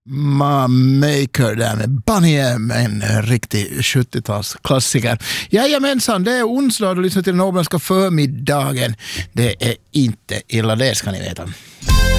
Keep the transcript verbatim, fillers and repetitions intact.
Mom Maker där med Bonnie M, en riktig sjuttiotalsklassiker. Jajamensan, det är onsdag och du lyssnar till den åbranska förmiddagen. Det är inte illa, det ska ni veta.